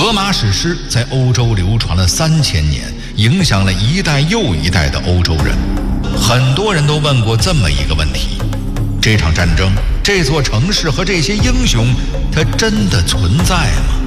荷马史诗在欧洲流传了3000年，影响了一代又一代的欧洲人。很多人都问过这么一个问题：这场战争、这座城市和这些英雄，它真的存在吗？